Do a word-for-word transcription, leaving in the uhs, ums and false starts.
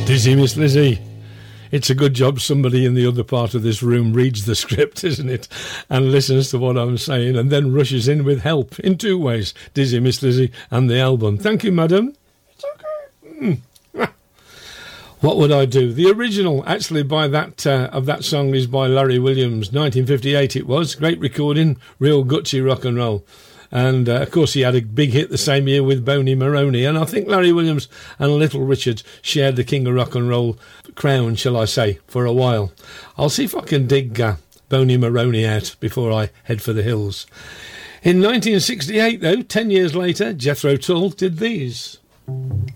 Dizzy Miss Lizzie. It's a good job somebody in the other part of this room reads the script, isn't it? And listens to what I'm saying and then rushes in with help in two ways. Dizzy Miss Lizzie and the album. Thank you, madam. It's okay. Mm. What would I do? The original, actually, by that uh, of that song is by Larry Williams. nineteen fifty-eight it was. Great recording. Real gutsy rock and roll. And, uh, of course, he had a big hit the same year with Boney Maroney. And I think Larry Williams and Little Richard shared the King of Rock and Roll crown, shall I say, for a while. I'll see if I can dig uh, Boney Maroney out before I head for the hills. In nineteen sixty-eight, though, ten years later, Jethro Tull did these.